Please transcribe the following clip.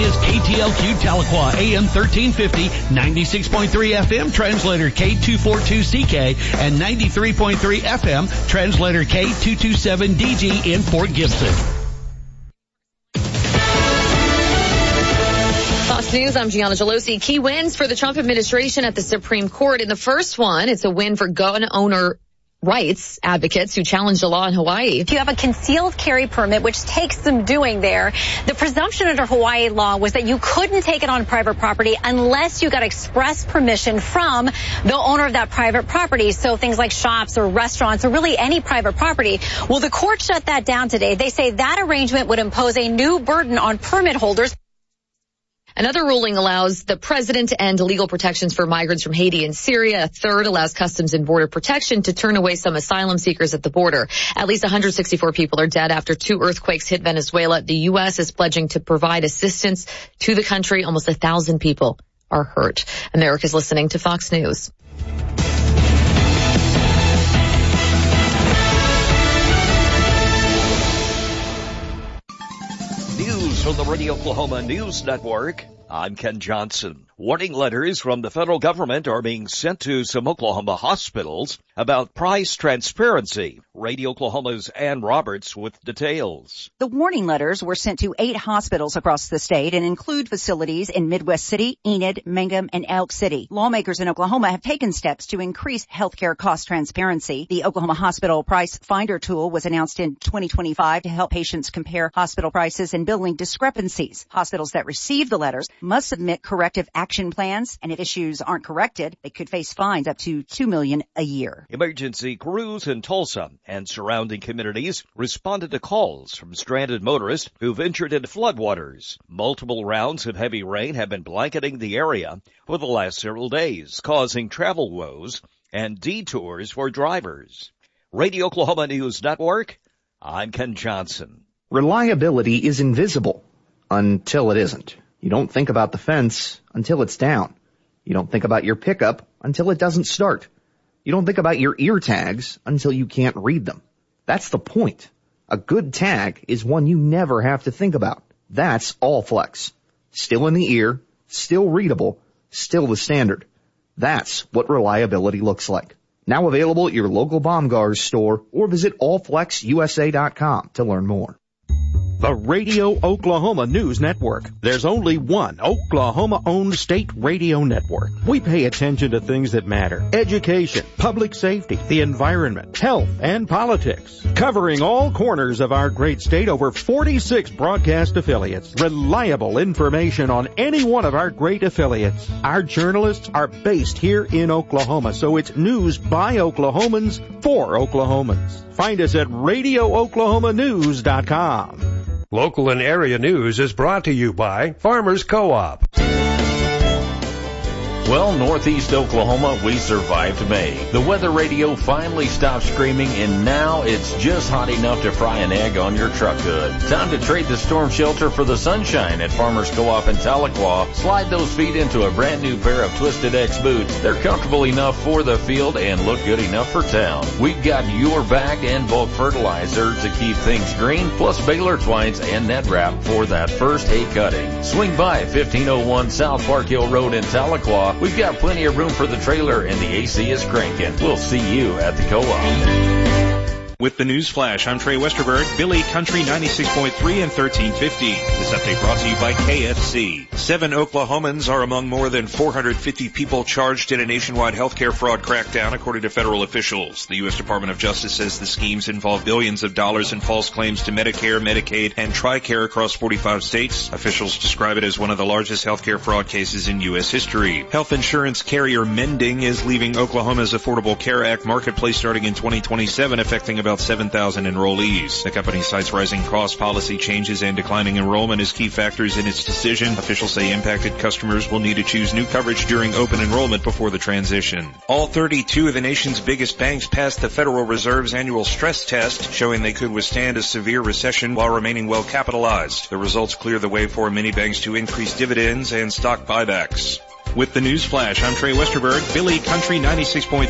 is KTLQ Tahlequah, AM 1350, 96.3 FM, translator K242CK, and 93.3 FM, translator K227DG in Fort Gibson. Fox News, I'm Gianna Gelosi. Key wins for the Trump administration at the Supreme Court. In the first one, it's a win for gun owner rights advocates who challenged a law in Hawaii. If you have a concealed carry permit, which takes some doing there, the presumption under Hawaii law was that you couldn't take it on private property unless you got express permission from the owner of that private property. So things like shops or restaurants or really any private property. Well, the court shut that down today. They say that arrangement would impose a new burden on permit holders. Another ruling allows the president to end legal protections for migrants from Haiti and Syria. A third allows Customs and Border Protection to turn away some asylum seekers at the border. At least 164 people are dead after 2 earthquakes hit Venezuela. The U.S. is pledging to provide assistance to the country. Almost 1,000 people are hurt. America's listening to Fox News. News from the Radio Oklahoma News Network. I'm Ken Johnson. Warning letters from the federal government are being sent to some Oklahoma hospitals about price transparency. Radio Oklahoma's Ann Roberts with details. The warning letters were sent to 8 hospitals across the state and include facilities in Midwest City, Enid, Mangum, and Elk City. Lawmakers in Oklahoma have taken steps to increase healthcare cost transparency. The Oklahoma Hospital Price Finder tool was announced in 2025 to help patients compare hospital prices and billing discrepancies. Hospitals that receive the letters must submit corrective action plans, and if issues aren't corrected, they could face fines up to $2 million a year. Emergency crews in Tulsa and surrounding communities responded to calls from stranded motorists who've ventured into floodwaters. Multiple rounds of heavy rain have been blanketing the area for the last several days, causing travel woes and detours for drivers. Radio Oklahoma News Network, I'm Ken Johnson. Reliability is invisible until it isn't. You don't think about the fence until it's down. You don't think about your pickup until it doesn't start. You don't think about your ear tags until you can't read them. That's the point. A good tag is one you never have to think about. That's Allflex. Still in the ear, still readable, still the standard. That's what reliability looks like. Now available at your local Baumgars store or visit allflexusa.com to learn more. The Radio Oklahoma News Network. There's only one Oklahoma-owned state radio network. We pay attention to things that matter. Education, public safety, the environment, health, and politics. Covering all corners of our great state, over 46 broadcast affiliates. Reliable information on any one of our great affiliates. Our journalists are based here in Oklahoma, so it's news by Oklahomans for Oklahomans. Find us at RadioOklahomaNews.com. Local and area news is brought to you by Farmers Co-op. Well, Northeast Oklahoma, we survived May. The weather radio finally stopped screaming, and now it's just hot enough to fry an egg on your truck hood. Time to trade the storm shelter for the sunshine at Farmers Co-op in Tahlequah. Slide those feet into a brand new pair of Twisted X boots. They're comfortable enough for the field and look good enough for town. We've got your back and bulk fertilizer to keep things green, plus baler twines and net wrap for that first hay cutting. Swing by 1501 South Park Hill Road in Tahlequah. We've got plenty of room for the trailer and the AC is cranking. We'll see you at the co-op. With the News Flash, I'm Trey Westerberg, Billy Country 96.3 and 1350. This update brought to you by KFC. 7 Oklahomans are among more than 450 people charged in a nationwide healthcare fraud crackdown, according to federal officials. The U.S. Department of Justice says the schemes involve billions of dollars in false claims to Medicare, Medicaid, and TRICARE across 45 states. Officials describe it as one of the largest healthcare fraud cases in U.S. history. Health insurance carrier Mending is leaving Oklahoma's Affordable Care Act marketplace starting in 2027, affecting about 7,000 enrollees. The company cites rising costs, policy changes, and declining enrollment as key factors in its decision. Officials say impacted customers will need to choose new coverage during open enrollment before the transition. All 32 of the nation's biggest banks passed the Federal Reserve's annual stress test, showing they could withstand a severe recession while remaining well capitalized. The results clear the way for many banks to increase dividends and stock buybacks. With the News Flash, I'm Trey Westerberg, Billy Country 96.3